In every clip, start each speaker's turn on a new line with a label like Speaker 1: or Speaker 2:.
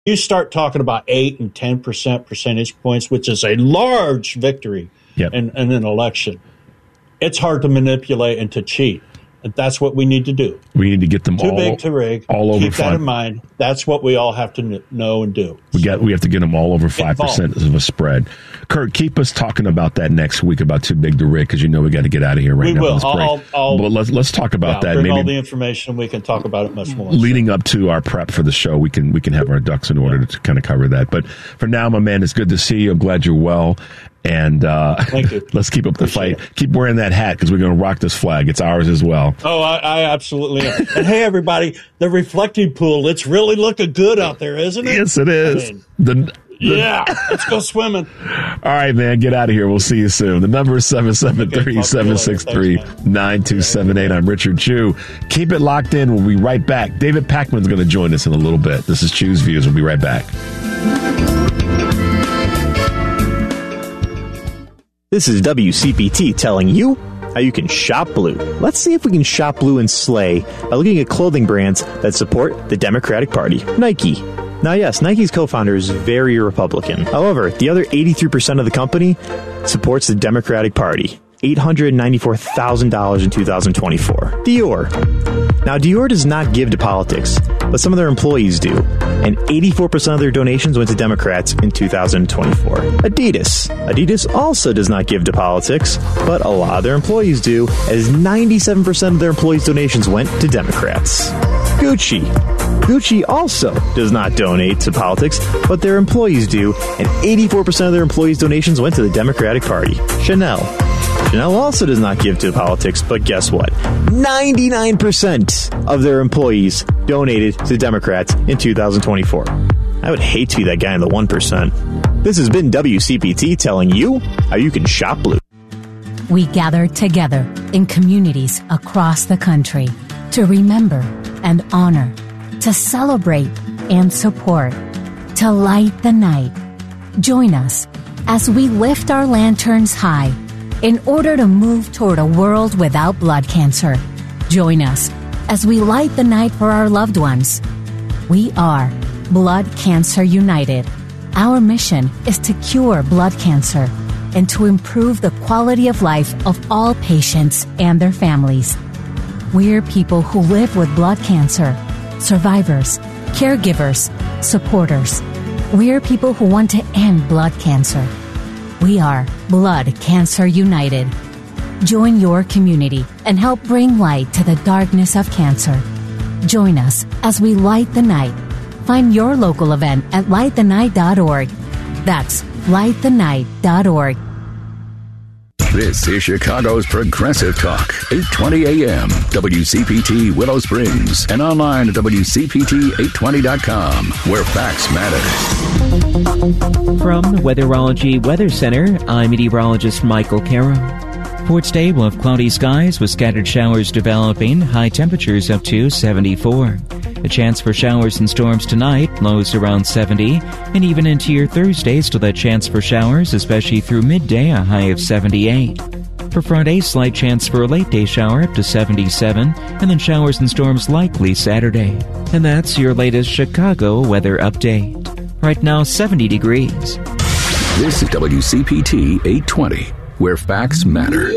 Speaker 1: You start talking about 8 and 10% percentage points, which is a large victory in an election. It's hard to manipulate and to cheat. That's what we need to do.
Speaker 2: We need to get them
Speaker 1: too big to rig.
Speaker 2: All over.
Speaker 1: Keep that in mind. That's what we all have to know and do.
Speaker 2: We have to get them all over 5% of a spread. Kurt, keep us talking about that next week about too big to rig, because we got to get out of here right now.
Speaker 1: We will.
Speaker 2: But let's talk about that.
Speaker 1: Bring
Speaker 2: maybe
Speaker 1: all the information. We can talk about it much more.
Speaker 2: Leading up to our prep for the show, we can have our ducks in order to kind of cover that. But for now, my man, it's good to see you. I'm glad you're well. And
Speaker 1: thank you.
Speaker 2: Let's keep up the fight. Keep wearing that hat, because we're going to rock this flag. It's ours as well.
Speaker 1: Oh, I absolutely am. And hey, everybody, the reflecting pool, it's really looking good out there, isn't it?
Speaker 2: Yes, it is.
Speaker 1: Yeah, let's go swimming.
Speaker 2: All right, man, get out of here. We'll see you soon. The number is 773-763-9278. I'm Richard Chew. Keep it locked in. We'll be right back. David Pakman's going to join us in a little bit. This is Chew's Views. We'll be right back.
Speaker 3: This is WCPT telling you how you can shop blue. Let's see if we can shop blue and slay by looking at clothing brands that support the Democratic Party. Nike. Now, yes, Nike's co-founder is very Republican. However, the other 83% of the company supports the Democratic Party. $894,000 in 2024. Dior. Now, Dior does not give to politics, but some of their employees do, and 84% of their donations went to Democrats in 2024. Adidas also does not give to politics, but a lot of their employees do, as 97% of their employees' donations went to Democrats. Gucci also does not donate to politics, but their employees do, and 84% of their employees' donations went to the Democratic Party. Chanel also does not give to politics, but guess what? 99% of their employees donated to Democrats in 2024. I would hate to be that guy in the 1%. This has been WCPT telling you how you can shop blue.
Speaker 4: We gather together in communities across the country to remember and honor, to celebrate and support, to light the night. Join us as we lift our lanterns high in order to move toward a world without blood cancer. Join us as we light the night for our loved ones. We are Blood Cancer United. Our mission is to cure blood cancer and to improve the quality of life of all patients and their families. We're people who live with blood cancer, survivors, caregivers, supporters. We're people who want to end blood cancer. We are Blood Cancer United. Join your community and help bring light to the darkness of cancer. Join us as we light the night. Find your local event at lightthenight.org. That's lightthenight.org.
Speaker 5: This is Chicago's Progressive Talk, 820 AM, WCPT Willow Springs, and online at WCPT820.com, where facts matter.
Speaker 6: From the Weatherology Weather Center, I'm meteorologist Michael Caro. For today, we'll have cloudy skies with scattered showers developing, high temperatures up to 74. A chance for showers and storms tonight, lows around 70, and even into your Thursday, still that chance for showers, especially through midday, a high of 78. For Friday, slight chance for a late day shower up to 77, and then showers and storms likely Saturday. And that's your latest Chicago weather update. Right now, 70 degrees.
Speaker 5: This is WCPT 820, where facts matter.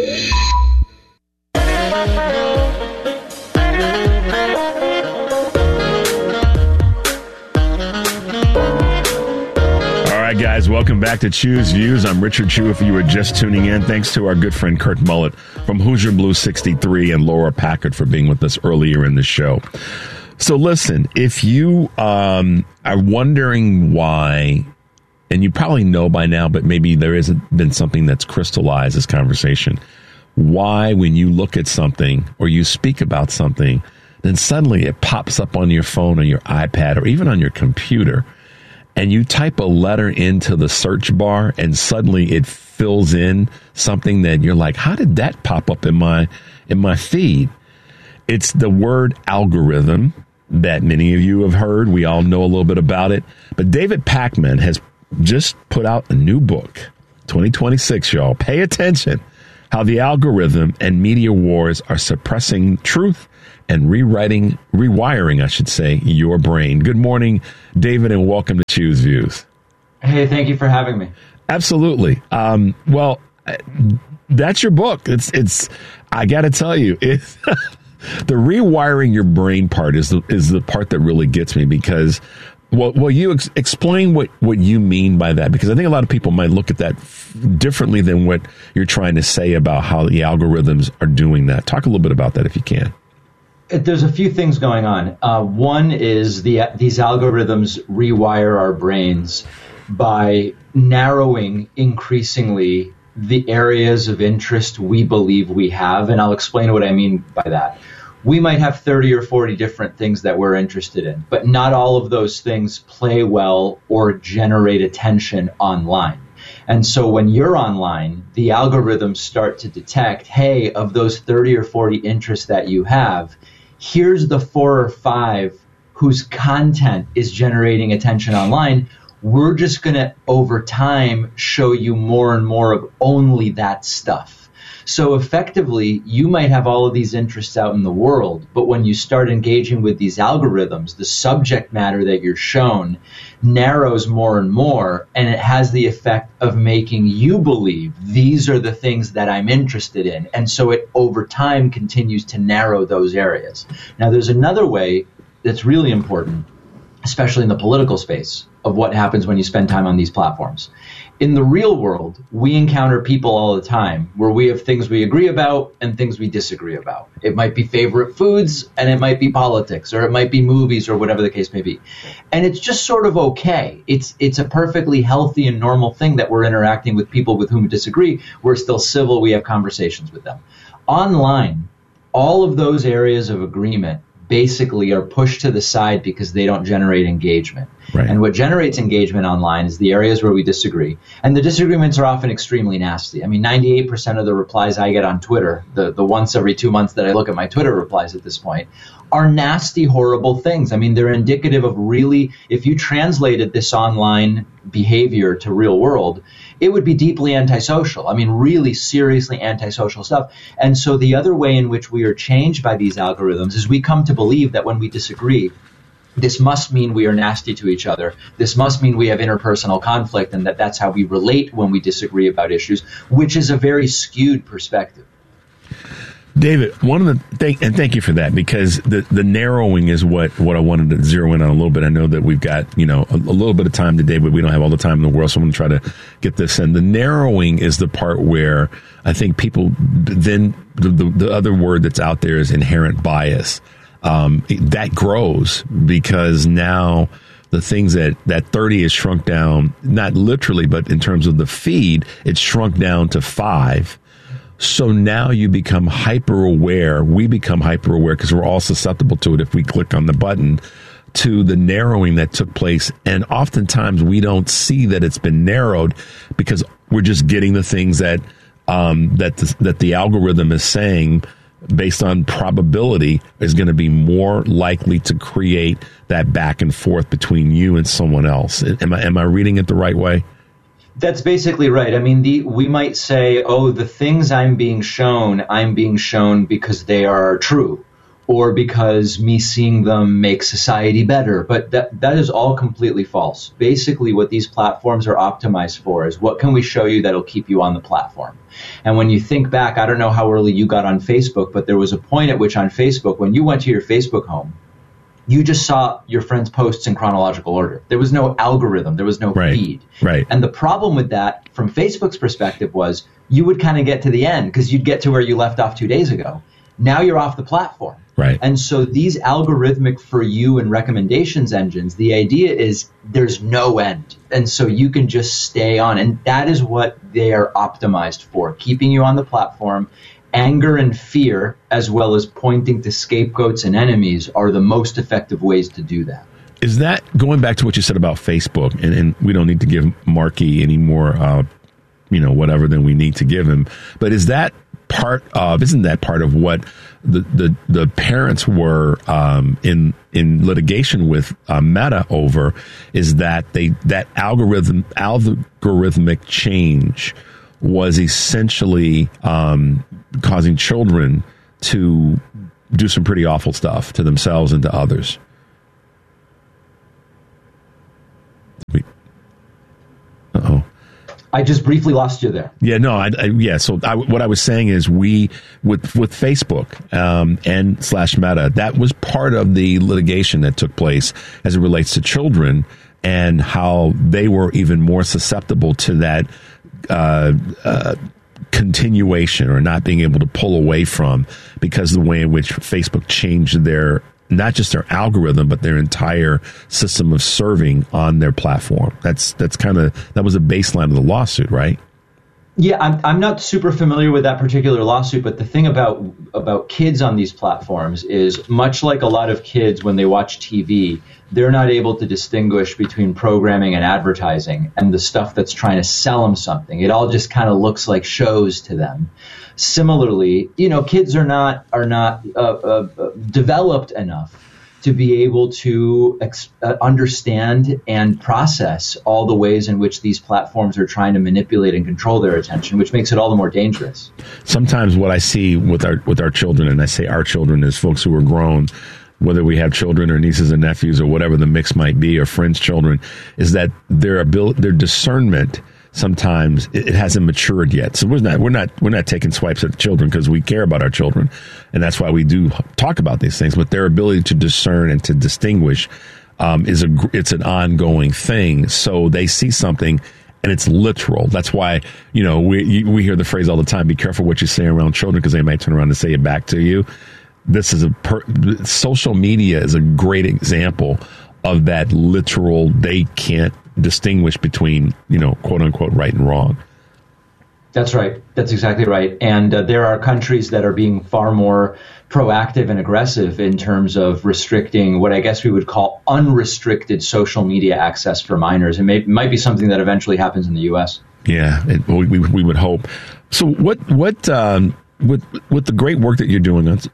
Speaker 2: Guys, welcome back to Chew's Views. I'm Richard Chew. If you were just tuning in, thanks to our good friend Kurt Mullett from Hoosier Blue 63 and Laura Packard for being with us earlier in the show. So listen, if you are wondering why, and you probably know by now, but maybe there hasn't been something that's crystallized this conversation, why when you look at something or you speak about something, then suddenly it pops up on your phone or your iPad or even on your computer, and you type a letter into the search bar and suddenly it fills in something that you're like, how did that pop up in my feed? It's the word algorithm that many of you have heard. We all know a little bit about it. But David Pakman has just put out a new book, 2026, y'all. Pay attention. How the algorithm and media wars are suppressing truth and rewiring, I should say, your brain. Good morning, David, and welcome to Choose Views.
Speaker 7: Hey, thank you for having me.
Speaker 2: Absolutely. Well, that's your book. It's. I got to tell you, it's the rewiring your brain part is the part that really gets me, because. Well, you explain what you mean by that, because I think a lot of people might look at that differently than what you're trying to say about how the algorithms are doing that. Talk a little bit about that if you can.
Speaker 7: There's a few things going on. One is these algorithms rewire our brains by narrowing increasingly the areas of interest we believe we have, and I'll explain what I mean by that. We might have 30 or 40 different things that we're interested in, but not all of those things play well or generate attention online. And so when you're online, the algorithms start to detect, hey, of those 30 or 40 interests that you have, here's the 4 or 5 whose content is generating attention online. We're just going to, over time, show you more and more of only that stuff. So effectively, you might have all of these interests out in the world, but when you start engaging with these algorithms, the subject matter that you're shown narrows more and more, and it has the effect of making you believe these are the things that I'm interested in. And so it, over time, continues to narrow those areas. Now, there's another way that's really important, especially in the political space, of what happens when you spend time on these platforms. In the real world, we encounter people all the time where we have things we agree about and things we disagree about. It might be favorite foods, and it might be politics, or it might be movies, or whatever the case may be. And it's just sort of okay. It's a perfectly healthy and normal thing that we're interacting with people with whom we disagree. We're still civil. We have conversations with them. Online, all of those areas of agreement basically are pushed to the side because they don't generate engagement. Right. And what generates engagement online is the areas where we disagree. And the disagreements are often extremely nasty. I mean, 98% of the replies I get on Twitter, the once every 2 months that I look at my Twitter replies at this point, are nasty, horrible things. I mean, they're indicative of really, if you translated this online behavior to real world, it would be deeply antisocial. I mean, really seriously antisocial stuff. And so the other way in which we are changed by these algorithms is we come to believe that when we disagree, this must mean we are nasty to each other. This must mean we have interpersonal conflict, and that's how we relate when we disagree about issues, which is a very skewed perspective.
Speaker 2: David, thank you for that, because the narrowing is what I wanted to zero in on a little bit. I know that we've got, a little bit of time today, but we don't have all the time in the world, so I'm going to try to get this in. The narrowing is the part where I think people, then the other word that's out there is inherent bias. That grows because now the things that 30 is shrunk down, not literally, but in terms of the feed, it's shrunk down to 5. So now you become hyper aware. We become hyper aware because we're all susceptible to it if we click on the button, to the narrowing that took place. And oftentimes we don't see that it's been narrowed because we're just getting the things that the algorithm is saying based on probability is going to be more likely to create that back and forth between you and someone else. Am I reading it the right way?
Speaker 7: That's basically right. I mean, we might say, the things I'm being shown because they are true, or because me seeing them makes society better. But that is all completely false. Basically, what these platforms are optimized for is what can we show you that'll keep you on the platform. And when you think back, I don't know how early you got on Facebook, but there was a point at which on Facebook, when you went to your Facebook home, you just saw your friends' posts in chronological order. There was no algorithm. There was no feed.
Speaker 2: Right.
Speaker 7: And the problem with that, from Facebook's perspective, was you would kind of get to the end because you'd get to where you left off 2 days ago. Now you're off the platform.
Speaker 2: Right.
Speaker 7: And so these algorithmic for you and recommendations engines, the idea is there's no end. And so you can just stay on. And that is what they are optimized for, keeping you on the platform. Anger and fear, as well as pointing to scapegoats and enemies, are the most effective ways to do that.
Speaker 2: Is that, going back to what you said about Facebook, and we don't need to give Markey any more, whatever than we need to give him, but isn't that part of what the parents were in litigation with Meta over, is that that algorithmic change was essentially causing children to do some pretty awful stuff to themselves and to others. Uh-oh.
Speaker 7: I just briefly lost you there.
Speaker 2: Yeah, no, what I was saying is with Facebook and /Meta, that was part of the litigation that took place as it relates to children and how they were even more susceptible to that continuation or not being able to pull away from, because of the way in which Facebook changed not just their algorithm, but their entire system of serving on their platform. That was a baseline of the lawsuit, right?
Speaker 7: Yeah, I'm not super familiar with that particular lawsuit, but the thing about kids on these platforms is, much like a lot of kids when they watch TV, they're not able to distinguish between programming and advertising and the stuff that's trying to sell them something. It all just kind of looks like shows to them. Similarly, kids are not developed enough to be able to understand and process all the ways in which these platforms are trying to manipulate and control their attention, which makes it all the more dangerous.
Speaker 2: Sometimes what I see with our children, and I say our children as folks who are grown, whether we have children or nieces and nephews or whatever the mix might be, or friends' children, is that their discernment, sometimes it hasn't matured yet. So we're not taking swipes at the children because we care about our children, and that's why we do talk about these things. But their ability to discern and to distinguish it's an ongoing thing. So they see something and it's literal. That's why we hear the phrase all the time: "Be careful what you say around children, because they might turn around and say it back to you." This is social media is a great example of that literal. They can't distinguish between, quote unquote, right and wrong.
Speaker 7: That's right. That's exactly right. And there are countries that are being far more proactive and aggressive in terms of restricting what I guess we would call unrestricted social media access for minors. It might be something that eventually happens in the U.S.
Speaker 2: Yeah, we would hope. So with the great work that you're doing on,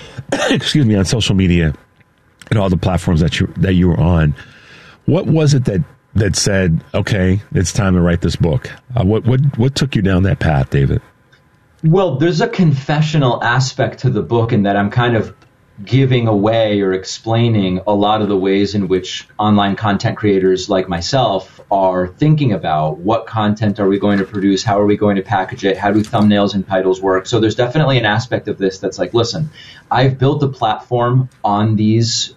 Speaker 2: on social media and all the platforms that you were on, what was it that said, okay, it's time to write this book? What took you down that path, David?
Speaker 7: Well, there's a confessional aspect to the book in that I'm kind of giving away or explaining a lot of the ways in which online content creators like myself are thinking about what content are we going to produce, how are we going to package it, how do thumbnails and titles work. So there's definitely an aspect of this that's like, listen, I've built a platform on these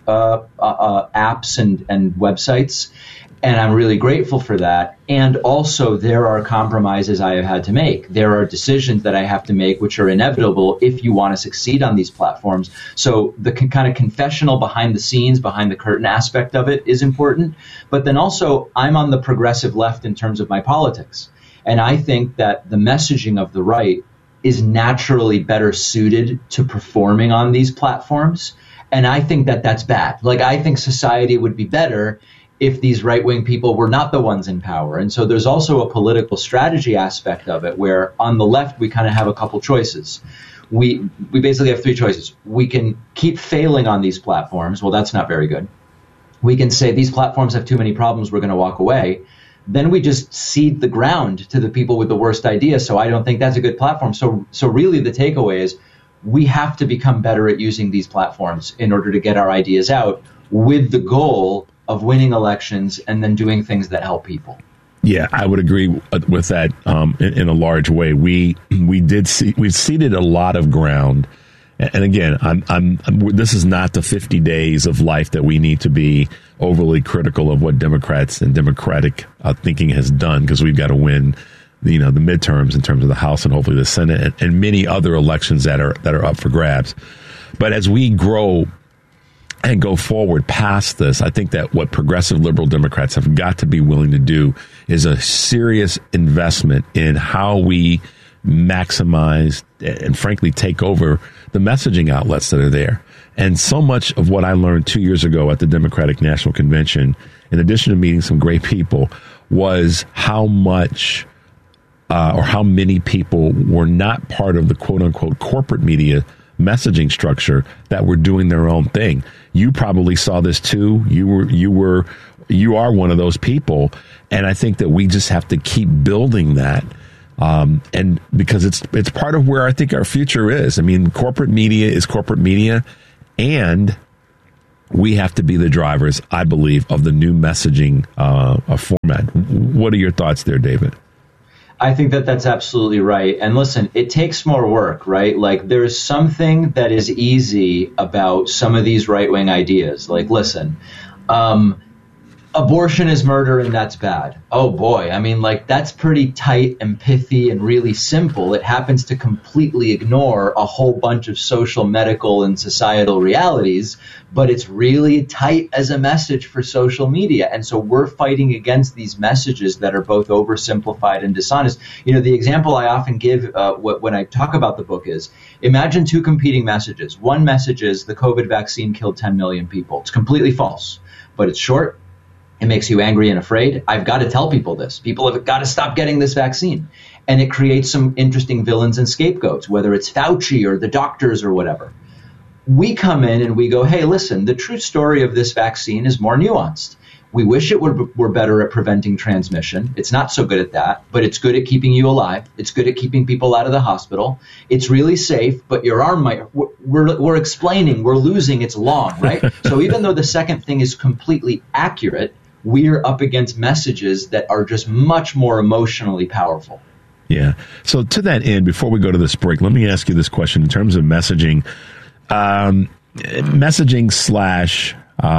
Speaker 7: apps and websites, and I'm really grateful for that. And also, there are compromises I have had to make. There are decisions that I have to make which are inevitable if you want to succeed on these platforms. So the kind of confessional behind the scenes, behind the curtain aspect of it is important. But then also, I'm on the progressive left in terms of my politics. And I think that the messaging of the right is naturally better suited to performing on these platforms. And I think that that's bad. Like, I think society would be better if these right-wing people were not the ones in power. And so there's also a political strategy aspect of it, where on the left, we kind of have a couple choices. We basically have three choices. We can keep failing on these platforms. Well, that's not very good. We can say these platforms have too many problems, we're going to walk away. Then we just cede the ground to the people with the worst ideas. So I don't think that's a good platform. So really the takeaway is we have to become better at using these platforms in order to get our ideas out, with the goal of winning elections and then doing things that help people.
Speaker 2: Yeah, I would agree with that in a large way. We've ceded a lot of ground, and again, this is not the 50 days of life that we need to be overly critical of what Democrats and Democratic thinking has done, because we've got to win, the midterms in terms of the House and hopefully the Senate and many other elections that are up for grabs. But as we grow and go forward past this, I think that what progressive liberal Democrats have got to be willing to do is a serious investment in how we maximize and frankly take over the messaging outlets that are there. And so much of what I learned 2 years ago at the Democratic National Convention, in addition to meeting some great people, was how much or how many people were not part of the quote unquote corporate media messaging structure that were doing their own thing. You probably saw this too. You are one of those people. And I think that we just have to keep building that And because it's part of where I think our future is. I mean, corporate media is corporate media, and we have to be the drivers, I believe, of the new messaging format. What are your thoughts there, David?
Speaker 7: I think that's absolutely right. And listen, it takes more work, right? Like, there's something that is easy about some of these right-wing ideas. Like, listen, abortion is murder and that's bad. Oh boy. I mean, like, that's pretty tight and pithy and really simple. It happens to completely ignore a whole bunch of social, medical, and societal realities, but it's really tight as a message for social media. And so we're fighting against these messages that are both oversimplified and dishonest. You know, the example I often give when I talk about the book is, imagine two competing messages. One message is the COVID vaccine killed 10 million people. It's completely false, but it's short. It makes you angry and afraid. I've got to tell people this. People have got to stop getting this vaccine. And it creates some interesting villains and scapegoats, whether it's Fauci or the doctors or whatever. We come in and we go, hey, listen, the true story of this vaccine is more nuanced. We wish it were better at preventing transmission. It's not so good at that, but it's good at keeping you alive. It's good at keeping people out of the hospital. It's really safe, but your arm might, we're explaining, we're losing, it's long, right? So even though the second thing is completely accurate, we're up against messages that are just much more emotionally powerful.
Speaker 2: Yeah. So to that end, before we go to this break, let me ask you this question in terms of messaging. Messaging slash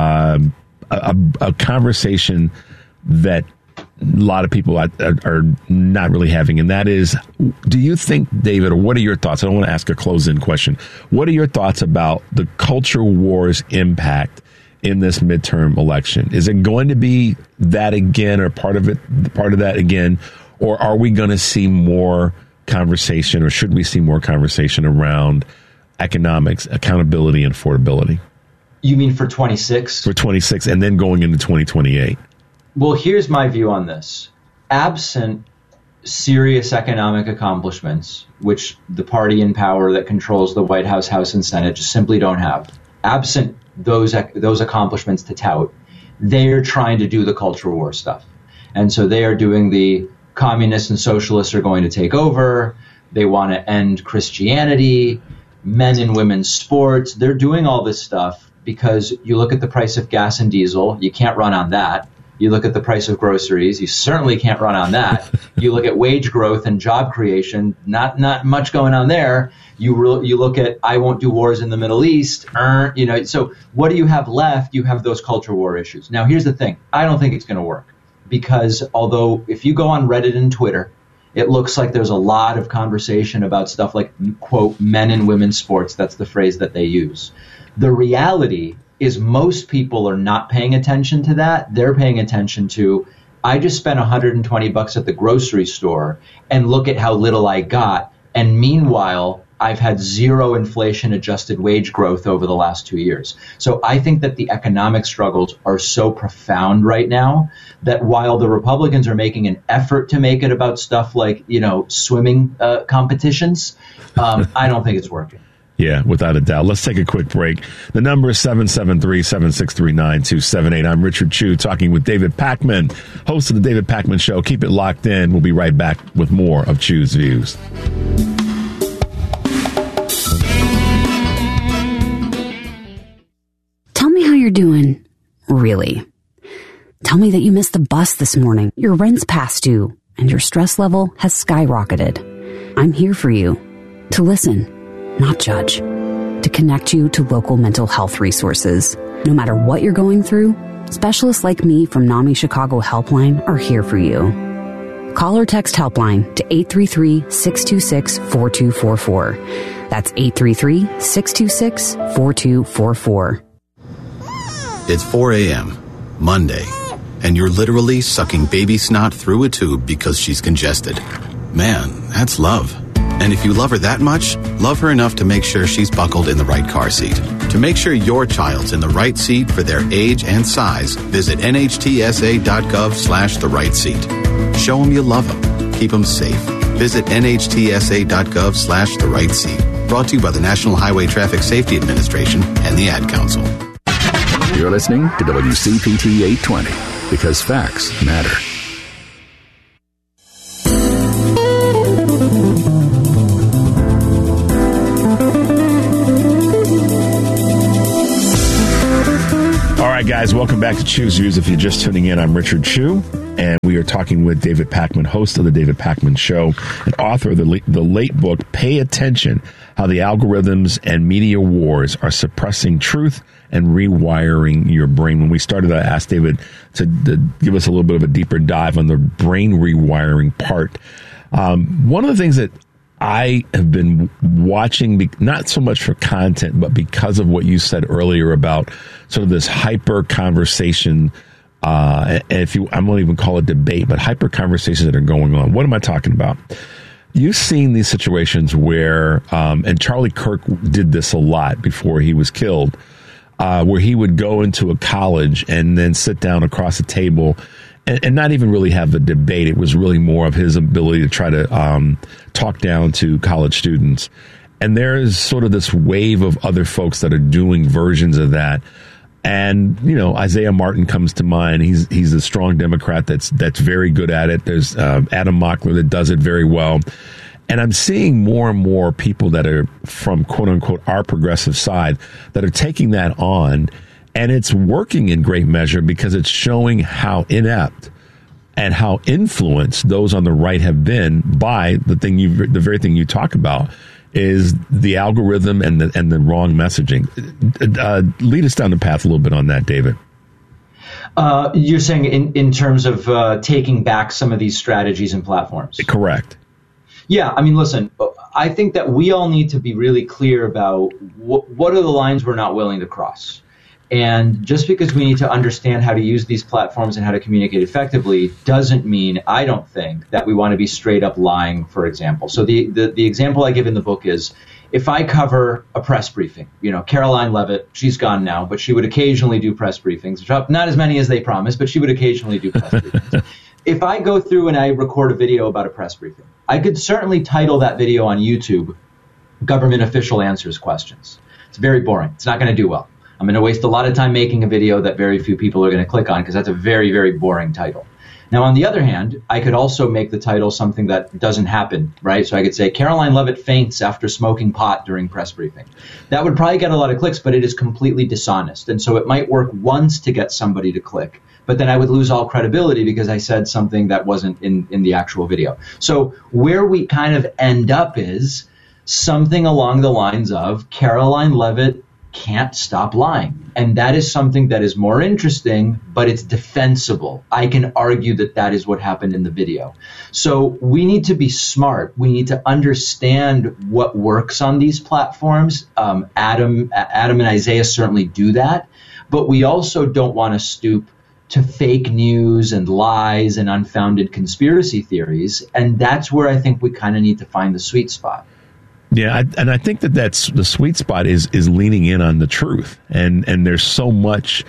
Speaker 2: a conversation that a lot of people are not really having, and that is, do you think, David, or what are your thoughts? I don't want to ask a close-in question. What are your thoughts about the culture war's impact in this midterm election? Is it going to be that again, or part of that again, or are we going to see more conversation, or should we see more conversation around economics, accountability, and affordability?
Speaker 7: You mean for 26?
Speaker 2: For 26, and then going into 2028.
Speaker 7: Well, here's my view on this. Absent serious economic accomplishments, which the party in power that controls the White House, House, and Senate just simply don't have, absent those accomplishments to tout, they're trying to do the culture war stuff. And so they are doing the communists and socialists are going to take over. They want to end Christianity, men and women's sports. They're doing all this stuff because you look at the price of gas and diesel, you can't run on that. You look at the price of groceries, you certainly can't run on that. You look at wage growth and job creation, not much going on there. You look at, I won't do wars in the Middle East, so what do you have left? You have those culture war issues. Now, here's the thing. I don't think it's going to work, because although if you go on Reddit and Twitter, it looks like there's a lot of conversation about stuff like, quote, men and women's sports. That's the phrase that they use. The reality is most people are not paying attention to that. They're paying attention to, I just spent $120 at the grocery store and look at how little I got. And meanwhile, I've had zero inflation-adjusted wage growth over the last 2 years. So I think that the economic struggles are so profound right now that while the Republicans are making an effort to make it about stuff like, swimming competitions, I don't think it's working.
Speaker 2: Yeah, without a doubt. Let's take a quick break. The number is 773-763-9278. I'm Richard Chu, talking with David Pakman, host of the David Pakman Show. Keep it locked in. We'll be right back with more of Chu's Views.
Speaker 8: Tell me how you're doing. Really. Tell me that you missed the bus this morning, your rent's past due, and your stress level has skyrocketed. I'm here for you. To listen, not judge. To connect you to local mental health resources. No matter what you're going through, specialists like me from NAMI Chicago Helpline are here for you. Call or text Helpline to 833-626-4244. That's 833-626-4244.
Speaker 9: It's 4 a.m., Monday, and you're literally sucking baby snot through a tube because she's congested. Man, that's love. And if you love her that much, love her enough to make sure she's buckled in the right car seat. To make sure your child's in the right seat for their age and size, visit nhtsa.gov/the right seat. Show them you love them. Keep them safe. Visit nhtsa.gov/the right seat. Brought to you by the National Highway Traffic Safety Administration and the Ad Council.
Speaker 5: You're listening to WCPT 820, because facts matter.
Speaker 2: guys, welcome back to Choose Views. If you're just tuning in, I'm Richard Chu, and we are talking with David Pakman, host of The David Pakman Show, and author of the late book, Pay Attention, How the Algorithms and Media Wars Are Suppressing Truth and Rewiring Your Brain. When we started, I asked David to give us a little bit of a deeper dive on the brain rewiring part. One of the things that I have been watching, not so much for content, but because of what you said earlier about sort of this hyper conversation, and I won't even call it debate, but hyper conversations that are going on. What am I talking about? You've seen these situations where, and Charlie Kirk did this a lot before he was killed, where he would go into a college and then sit down across a table and not even really have a debate. It was really more of his ability to try to talk down to college students. And there is sort of this wave of other folks that are doing versions of that. And, you know, Isaiah Martin comes to mind. He's a strong Democrat that's very good at it. There's Adam Mockler that does it very well. And I'm seeing more and more people that are from, quote unquote, our progressive side that are taking that on. And it's working in great measure because it's showing how inept and how influenced those on the right have been by the very thing you talk about is the algorithm and the wrong messaging. Lead us down the path a little bit on that, David.
Speaker 7: You're saying in terms of taking back some of these strategies and platforms?
Speaker 2: Correct.
Speaker 7: Yeah, I mean, listen, I think that we all need to be really clear about what are the lines we're not willing to cross. And just because we need to understand how to use these platforms and how to communicate effectively doesn't mean, I don't think, that we want to be straight up lying, for example. So the example I give in the book is, if I cover a press briefing, you know, Caroline Levitt, she's gone now, but she would occasionally do press briefings, not as many as they promised, but she would occasionally do press briefings. If I go through and I record a video about a press briefing, I could certainly title that video on YouTube, Government Official Answers Questions. It's very boring. It's not going to do well. I'm going to waste a lot of time making a video that very few people are going to click on because that's a very, very boring title. Now, on the other hand, I could also make the title something that doesn't happen, right? So I could say, Caroline Levitt faints after smoking pot during press briefing. That would probably get a lot of clicks, but it is completely dishonest. And so it might work once to get somebody to click, but then I would lose all credibility because I said something that wasn't in the actual video. So where we kind of end up is something along the lines of Caroline Levitt can't stop lying. And that is something that is more interesting, but it's defensible. I can argue that that is what happened in the video. So we need to be smart. We need to understand what works on these platforms. Adam and Isaiah certainly do that, but we also don't want to stoop to fake news and lies and unfounded conspiracy theories. And that's where I think we kind of need to find the sweet spot.
Speaker 2: Yeah, and I think that's the sweet spot is leaning in on the truth. And there's so much,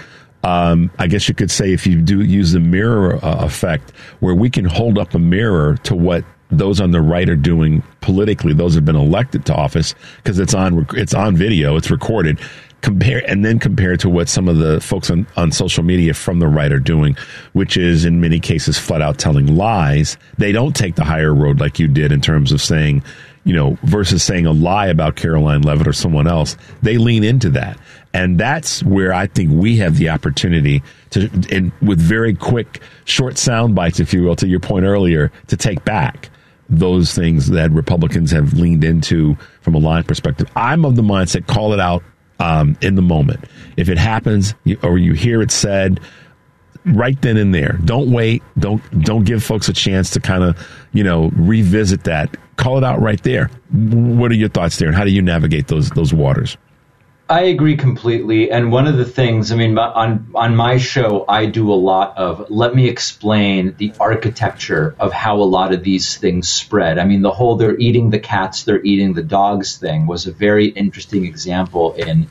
Speaker 2: I guess you could say, if you do use the mirror effect, where we can hold up a mirror to what those on the right are doing politically, those have been elected to office, because it's on video, it's recorded. Compare to what some of the folks on social media from the right are doing, which is in many cases flat out telling lies. They don't take the higher road like you did in terms of saying, you know, versus saying a lie about Caroline Levitt or someone else. They lean into that. And that's where I think we have the opportunity to, and with very quick, short sound bites, if you will, to your point earlier, to take back those things that Republicans have leaned into from a lying perspective. I'm of the mindset, call it out in the moment. If it happens or you hear it said, right then and there, don't wait. Don't give folks a chance to kind of, you know, revisit that. Call it out right there. What are your thoughts there, and how do you navigate those waters?
Speaker 7: I agree completely. And one of the things, I mean, on my show, I do a lot of, let me explain the architecture of how a lot of these things spread. I mean, the whole they're eating the cats, they're eating the dogs thing was a very interesting example in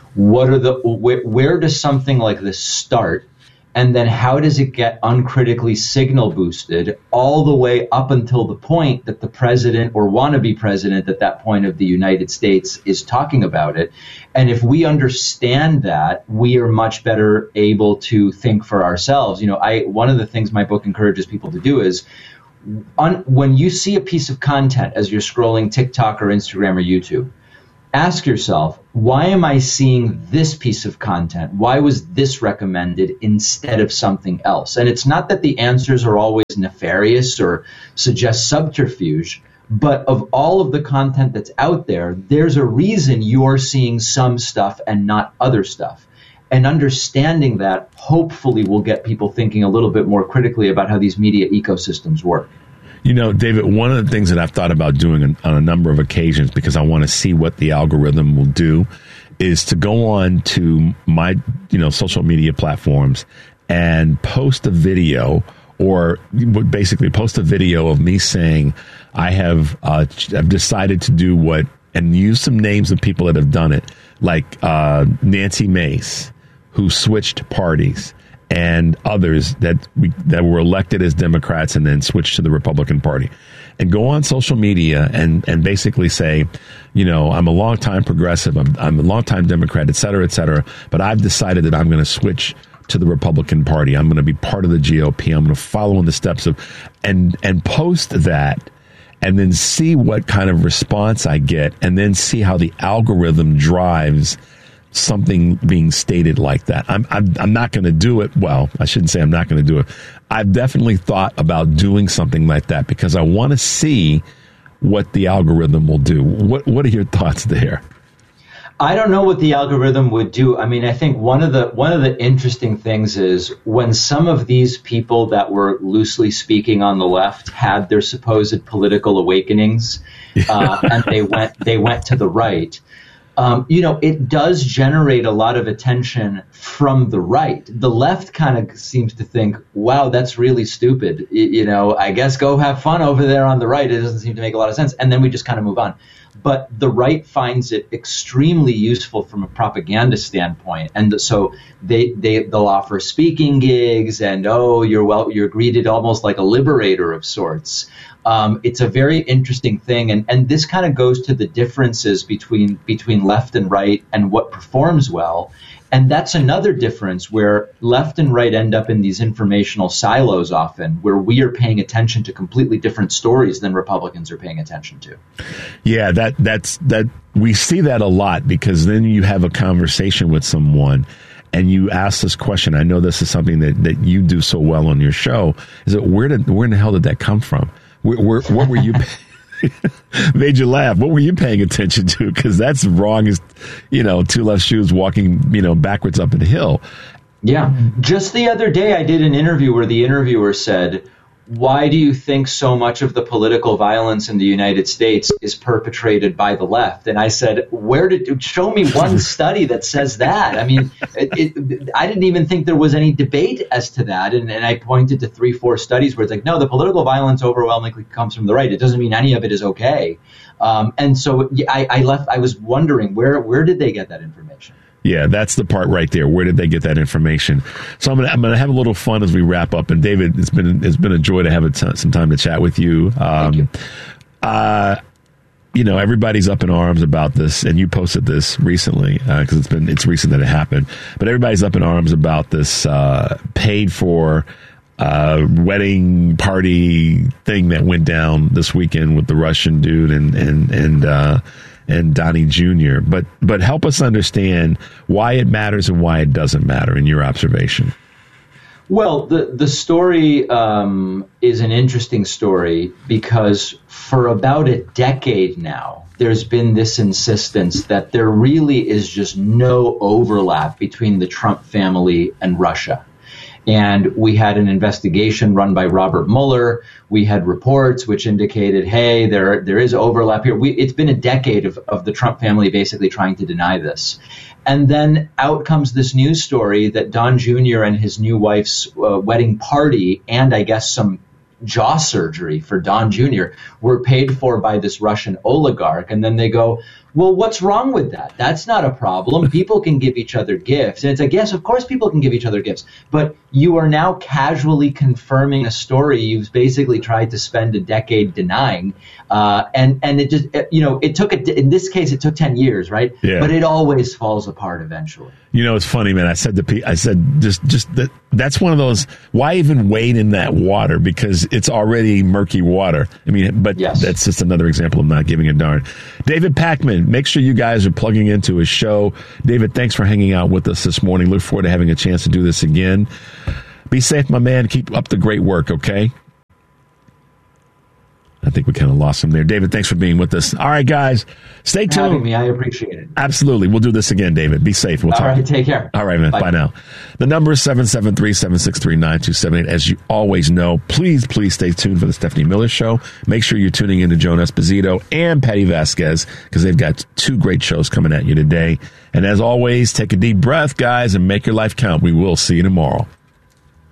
Speaker 7: where does something like this start? And then how does it get uncritically signal boosted all the way up until the point that the president or wannabe president at that point of the United States is talking about it? And if we understand that, we are much better able to think for ourselves. You know, one of the things my book encourages people to do is when you see a piece of content as you're scrolling TikTok or Instagram or YouTube, ask yourself, why am I seeing this piece of content? Why was this recommended instead of something else? And it's not that the answers are always nefarious or suggest subterfuge, but of all of the content that's out there, there's a reason you're seeing some stuff and not other stuff. And understanding that hopefully will get people thinking a little bit more critically about how these media ecosystems work.
Speaker 2: You know, David, one of the things that I've thought about doing on a number of occasions, because I want to see what the algorithm will do, is to go on to my, social media platforms and post a video, or basically post a video of me saying, I've decided to do what, and use some names of people that have done it, like Nancy Mace, who switched parties, and others that were elected as Democrats and then switched to the Republican Party, and go on social media and basically say, I'm a longtime progressive, I'm a longtime Democrat, et cetera, but I've decided that I'm going to switch to the Republican Party. I'm going to be part of the GOP. I'm going to follow in the steps of, and post that, and then see what kind of response I get, and then see how the algorithm drives something being stated like that. I'm not going to do it. Well, I shouldn't say I'm not going to do it. I've definitely thought about doing something like that because I want to see what the algorithm will do. What are your thoughts there?
Speaker 7: I don't know what the algorithm would do. I mean, I think one of the interesting things is when some of these people that were loosely speaking on the left had their supposed political awakenings, and they went to the right. It does generate a lot of attention from the right. The left kind of seems to think, wow, that's really stupid. I guess go have fun over there on the right. It doesn't seem to make a lot of sense. And then we just kind of move on. But the right finds it extremely useful from a propaganda standpoint. And so they'll offer speaking gigs and, you're greeted almost like a liberator of sorts. It's a very interesting thing. And this kind of goes to the differences between left and right and what performs well. And that's another difference where left and right end up in these informational silos often, where we are paying attention to completely different stories than Republicans are paying attention to.
Speaker 2: Yeah, that's we see that a lot, because then you have a conversation with someone and you ask this question. I know this is something that you do so well on your show. Is that where in the hell did that come from? What were you? Made you laugh. What were you paying attention to? Because that's wrong as, two left shoes walking, backwards up a hill.
Speaker 7: Yeah. Just the other day, I did an interview where the interviewer said, why do you think so much of the political violence in the United States is perpetrated by the left? And I said, show me one study that says that. I mean, I didn't even think there was any debate as to that. And I pointed to 3-4 studies where it's like, no, the political violence overwhelmingly comes from the right. It doesn't mean any of it is okay. And so I was wondering, where did they get that information?
Speaker 2: Yeah, that's the part right there. Where did they get that information? So I'm gonna have a little fun as we wrap up. And David, it's been a joy to have some time to chat with you.
Speaker 7: Thank you.
Speaker 2: Everybody's up in arms about this, and you posted this recently because it's recent that it happened. But everybody's up in arms about this paid for wedding party thing that went down this weekend with the Russian dude and Donnie Jr. But help us understand why it matters and why it doesn't matter in your observation.
Speaker 7: Well, the story is an interesting story because for about a decade now, there's been this insistence that there really is just no overlap between the Trump family and Russia. And we had an investigation run by Robert Mueller. We had reports which indicated, hey, there is overlap here. It's been a decade of the Trump family basically trying to deny this. And then out comes this news story that Don Jr. and his new wife's wedding party, and I guess some jaw surgery for Don Jr. were paid for by this Russian oligarch. And then they go, well, what's wrong with that? That's not a problem. People can give each other gifts. And it's like, yes, of course people can give each other gifts. But you are now casually confirming a story you've basically tried to spend a decade denying. And it just, it took, in this case, it took 10 years, right?
Speaker 2: Yeah.
Speaker 7: But it always falls apart eventually.
Speaker 2: It's funny, man. I said just that's one of those, why even wade in that water? Because it's already murky water. I mean, but yes. That's just another example of not giving a darn. David Pakman, And make sure you guys are plugging into his show. David, thanks for hanging out with us this morning. Look forward to having a chance to do this again. Be safe, my man. Keep up the great work, okay? I think we kind of lost him there. David, thanks for being with us. All right, guys, stay tuned.
Speaker 7: Having me, I appreciate it.
Speaker 2: Absolutely. We'll do this again, David. Be safe. We'll talk.
Speaker 7: All right, take care.
Speaker 2: All right, man. Bye now. The number is 773-763-9278. As you always know, please stay tuned for the Stephanie Miller Show. Make sure you're tuning in to Joan Esposito and Patty Vasquez because they've got 2 great shows coming at you today. And as always, take a deep breath, guys, and make your life count. We will see you tomorrow.